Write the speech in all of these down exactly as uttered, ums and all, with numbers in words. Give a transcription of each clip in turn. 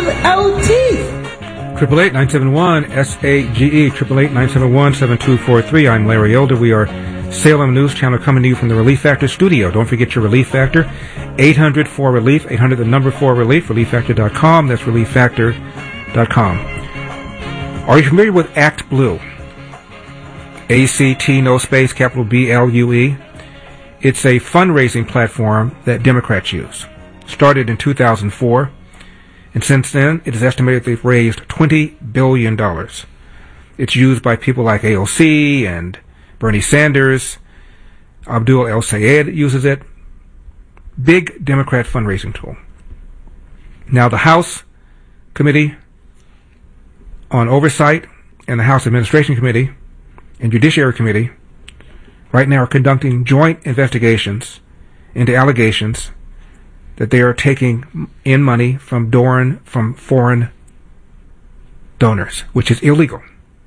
without teeth. Triple eight nine seven one S A G E. Triple eight nine seven one seven two four three. I'm Larry Elder. We are Salem News Channel coming to you from the Relief Factor studio. Don't forget your Relief Factor. eight hundred four relief. eight hundred the number four relief. relief factor dot com. That's relief factor dot com. Are you familiar with Act Blue? A C T, no space, capital B L U E. It's a fundraising platform that Democrats use. Started in two thousand four, and since then it is estimated they've raised twenty billion dollars. It's used by people like A O C and Bernie Sanders. Abdul El Sayed uses it. Big Democrat fundraising tool. Now the House Committee on Oversight and the House Administration Committee and Judiciary Committee right now are conducting joint investigations into allegations that they are taking in money from Doran, from foreign donors, which is illegal.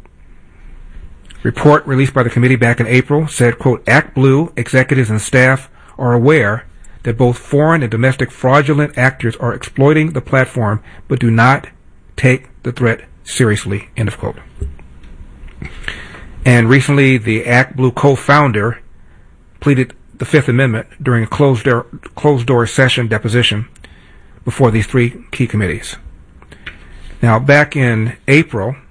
Report released by the committee back in April said, quote, Act Blue executives and staff are aware that both foreign and domestic fraudulent actors are exploiting the platform but do not take the threat seriously, end of quote. And recently, the Act Blue co-founder pleaded the Fifth Amendment during a closed-door closed-door session deposition before these three key committees. Now, back in April,